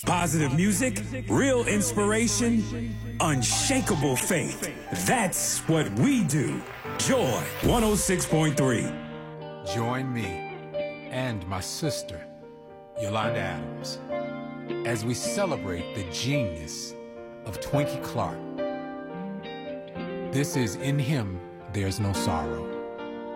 Positive music, real inspiration, unshakable faith. That's what we do. Joy 106.3. Join me and my sister, Yolanda Adams, as we celebrate the genius of Twinkie Clark. This is In Him There's No Sorrow.